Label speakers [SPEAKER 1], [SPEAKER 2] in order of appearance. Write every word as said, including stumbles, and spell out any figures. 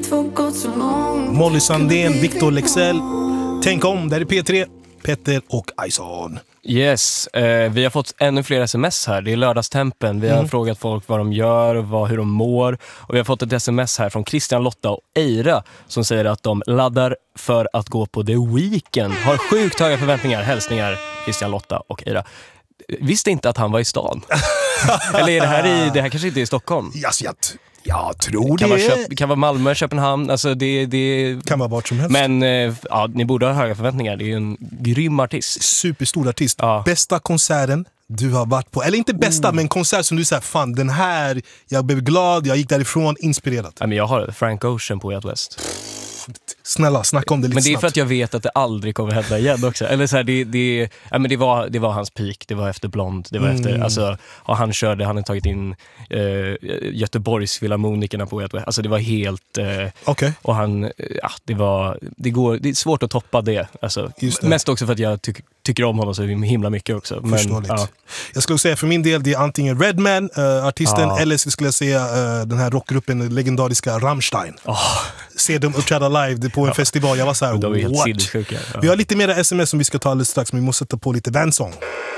[SPEAKER 1] Molly Sandén, Victor Lexell. Tänk om, där är P tre, Petter och Ison.
[SPEAKER 2] Yes, eh, vi har fått ännu fler sms här. Det är lördagstempen. Vi har mm. frågat folk vad de gör, vad, hur de mår. Och vi har fått ett sms här från Christian, Lotta och Eira som säger att de laddar för att gå på The Weeknd. Har sjukt höga förväntningar. Hälsningar Christian, Lotta och Eira. Visste inte att han var i stan. Eller är det här i, det här kanske inte är i Stockholm?
[SPEAKER 1] Yes, jag, jag tror
[SPEAKER 2] kan
[SPEAKER 1] det.
[SPEAKER 2] Vara Köp, kan vara Malmö, Köpenhamn. Alltså det, det
[SPEAKER 1] kan vara vart som helst.
[SPEAKER 2] Men ja, ni borde ha höga förväntningar. Det är ju en grym artist.
[SPEAKER 1] Superstor artist.
[SPEAKER 2] Ja.
[SPEAKER 1] Bästa konserten du har varit på. Eller inte bästa, mm. men konsert som du säger, fan den här, jag blev glad, jag gick därifrån inspirerad.
[SPEAKER 2] Ja, men jag har Frank Ocean på Way Out West.
[SPEAKER 1] Snälla, snacka om det lite
[SPEAKER 2] Men det är
[SPEAKER 1] snabbt.
[SPEAKER 2] för att jag vet att det aldrig kommer hända igen också. Eller så här, det, det, ja, men det, var, det var hans peak. Det var efter Blond. Det var
[SPEAKER 1] mm.
[SPEAKER 2] efter, alltså, och han körde, han hade tagit in eh, Göteborgs Filharmonikerna på Way Out West. Alltså det var helt... Eh,
[SPEAKER 1] okay.
[SPEAKER 2] Och han, ja, det var... Det, går, det är svårt att toppa det. Alltså, det. Mest också för att jag tycker tycker om honom så himla mycket också. Men, ja.
[SPEAKER 1] Jag skulle säga för min del, det är antingen Redman, uh, artisten, ja. eller så skulle jag säga uh, den här rockgruppen, den legendariska Rammstein.
[SPEAKER 2] Oh.
[SPEAKER 1] Se dem uppträda live på en ja. festival. Jag var så här,
[SPEAKER 2] de är helt
[SPEAKER 1] what?
[SPEAKER 2] sinnessjuka. Ja.
[SPEAKER 1] Vi har lite mer sms som vi ska ta alldeles strax, men vi måste ta på lite dansång.